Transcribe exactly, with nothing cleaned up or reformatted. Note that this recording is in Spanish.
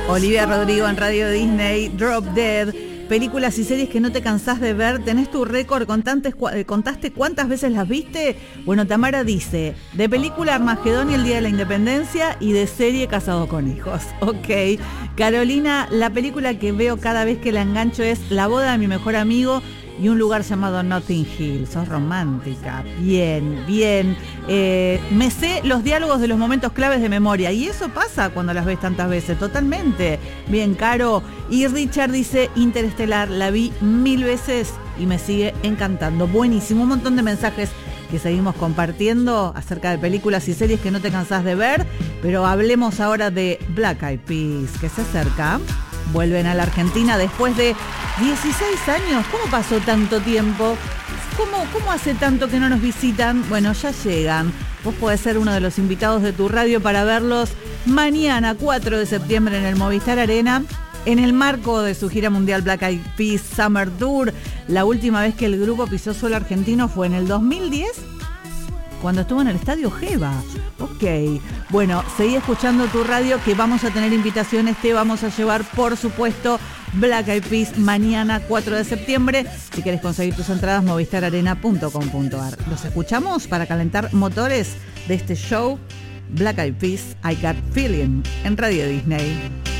Olivia Rodrigo en Radio Disney, Drop Dead. Películas y series que no te cansás de ver. ¿Tenés tu récord? ¿Contaste, ¿Contaste cuántas veces las viste? Bueno, Tamara dice, de película Armagedón y el Día de la Independencia, y de serie Casado con Hijos. Ok. Carolina, la película que veo cada vez que la engancho es La boda de mi mejor amigo y un lugar llamado Notting Hill. Sos romántica. Bien, bien. Eh, me sé los diálogos de los momentos claves de memoria. Y eso pasa cuando las ves tantas veces. Totalmente. Bien, Caro. Y Richard dice, Interestelar, la vi mil veces y me sigue encantando. Buenísimo. Un montón de mensajes que seguimos compartiendo acerca de películas y series que no te cansás de ver. Pero hablemos ahora de Black Eyed Peas, que se acerca. Vuelven a la Argentina después de dieciséis años. ¿Cómo pasó tanto tiempo? ¿Cómo, ¿Cómo hace tanto que no nos visitan? Bueno, ya llegan. Vos podés ser uno de los invitados de tu radio para verlos mañana, cuatro de septiembre, en el Movistar Arena, en el marco de su gira mundial Black Eyed Peas Summer Tour. La última vez que el grupo pisó suelo argentino fue en el dos mil diez, cuando estuvo en el Estadio Geva. Ok. Bueno, seguí escuchando tu radio, que vamos a tener invitaciones. Te vamos a llevar, por supuesto, Black Eyed Peas mañana, cuatro de septiembre. Si querés conseguir tus entradas, movistar arena punto com punto ar. Los escuchamos para calentar motores de este show, Black Eyed Peas, I Got Feeling, en Radio Disney.